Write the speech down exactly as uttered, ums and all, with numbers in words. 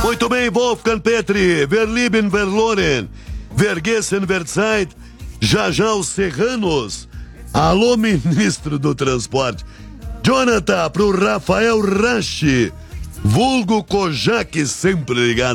Muito bem, Wolfgang Petri, Verlieben Verloren, Vergessen Verzeit, já já os Serranos. Alô, ministro do Transporte. Jonathan, pro Rafael Rache, vulgo Kojak, sempre ligado.